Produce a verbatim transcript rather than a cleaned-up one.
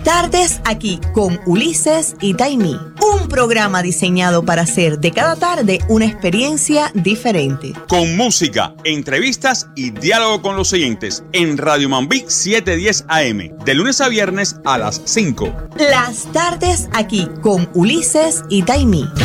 Tardes aquí con Ulises y Taimí. Un programa diseñado para hacer de cada tarde una experiencia diferente. Con música, entrevistas y diálogo con los oyentes en Radio Mambí setecientos diez A M, de lunes a viernes a las cinco. Las tardes aquí con Ulises y Taimí.